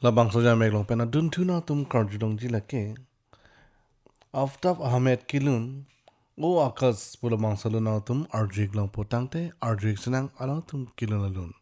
Labang soja meglong pena dun tuna tum karjudong jilake. Aftap Ahmed Kilun o akas pulamang saluna tum arjik lang potangte arjik senang ala tum kilun alun.